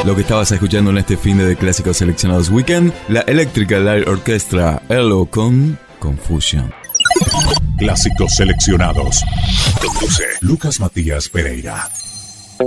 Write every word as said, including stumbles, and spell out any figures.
Lo que estabas escuchando en este fin de Clásicos Seleccionados Weekend, la Electric Light Orchestra Elo con Confusion. Clásicos Seleccionados. Conduce Lucas Matías Pereira.